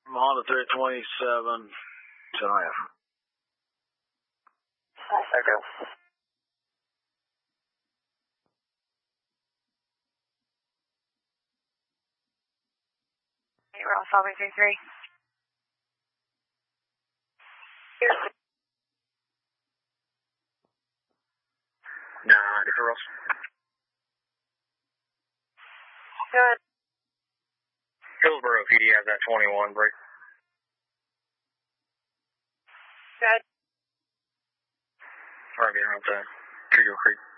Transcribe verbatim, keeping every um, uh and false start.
Honda three twenty-seven, ten and a half. Okay. Hey, we're all solving three three. Nah, get the Ross. Good. Hillsboro P D has that twenty-one break. Good. Alright, getting around to Trigo Creek.